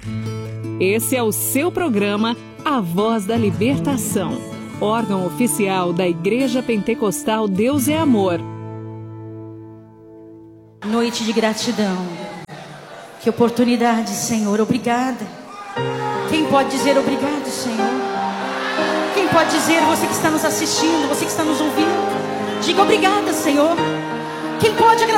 Esse é o seu programa A Voz da Libertação, órgão oficial da Igreja Pentecostal Deus é Amor. Noite de gratidão. Que oportunidade, Senhor. Obrigada. Quem pode dizer obrigado, Senhor? Quem pode dizer, você que está nos assistindo, você que está nos ouvindo, diga obrigada, Senhor. Quem pode agradecer?